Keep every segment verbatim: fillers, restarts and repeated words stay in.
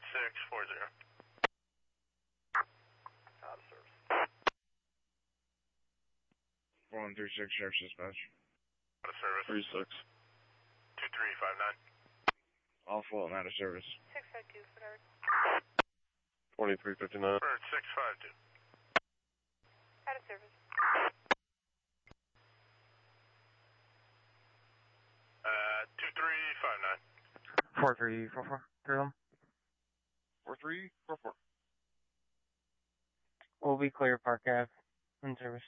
six four zero. Out of service. four one three six, Sheriff Dispatch. Out of service. three six. two three five nine. All Fulton out of service. six five two, Bird. twenty-three fifty-nine. Bird six five two. Out of service. Uh, two three five nine. four three four four, three one. four three four four. We'll be clear, Park Ave, in service.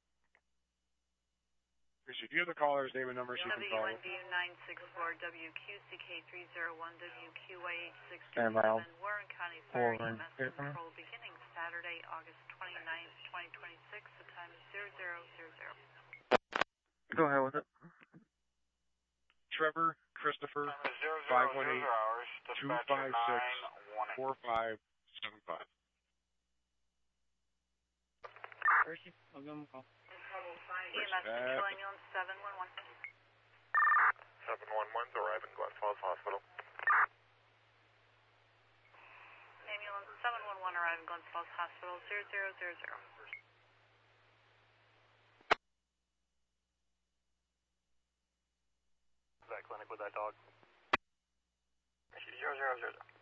If you have the caller's name and number, so you can W call. one D nine six four, W Q C K three zero one, W Q Y H six two Stand by, I'll seven, Warren County Fire pull E M S right here. control beginning Saturday, August twenty-ninth, twenty twenty-six. The time is zero zero zero zero. Go ahead with it. Trevor Christopher, five one eight, two five six, four five seven five. Percy, I'll give him a call. E M S control ambulance seven one one. seven one one's arriving Glens Falls Hospital. Ambulance seven one one arriving Glens Falls Hospital, zero zero zero zero. That clinic with that dog. zero zero zero zero.